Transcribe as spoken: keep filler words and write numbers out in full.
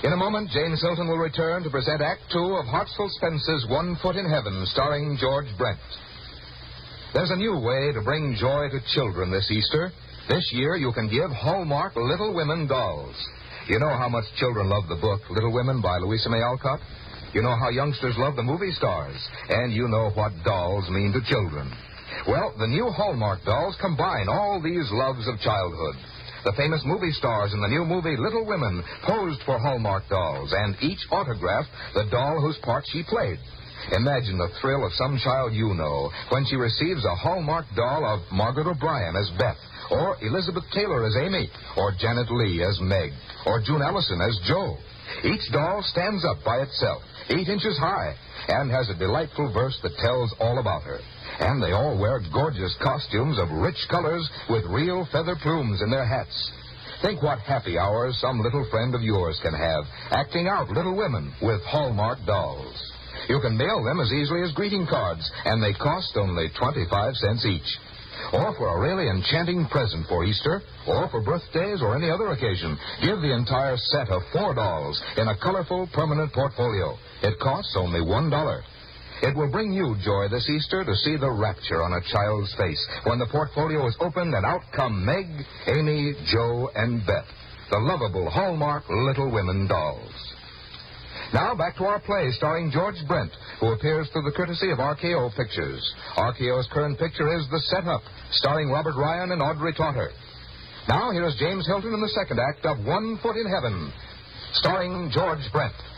In a moment, James Hilton will return to present Act Two of Hartsfield Spence's One Foot in Heaven, starring George Brent. There's a new way to bring joy to children this Easter. This year, you can give Hallmark Little Women dolls. You know how much children love the book Little Women by Louisa May Alcott? You know how youngsters love the movie stars. And you know what dolls mean to children. Well, the new Hallmark dolls combine all these loves of childhood. The famous movie stars in the new movie Little Women posed for Hallmark dolls, and each autographed the doll whose part she played. Imagine the thrill of some child you know when she receives a Hallmark doll of Margaret O'Brien as Beth, or Elizabeth Taylor as Amy, or Janet Leigh as Meg, or June Allison as Jo. Each doll stands up by itself, eight inches high, and has a delightful verse that tells all about her. And they all wear gorgeous costumes of rich colors with real feather plumes in their hats. Think what happy hours some little friend of yours can have acting out Little Women with Hallmark dolls. You can mail them as easily as greeting cards, and they cost only twenty-five cents each. Or for a really enchanting present for Easter, or for birthdays or any other occasion, give the entire set of four dolls in a colorful permanent portfolio. It costs only one dollar. It will bring you joy this Easter to see the rapture on a child's face when the portfolio is opened and out come Meg, Amy, Jo, and Beth, the lovable Hallmark Little Women dolls. Now, back to our play starring George Brent, who appears through the courtesy of R K O Pictures. R K O's current picture is The Setup, starring Robert Ryan and Audrey Totter. Now, here's James Hilton in the second act of One Foot in Heaven, starring George Brent.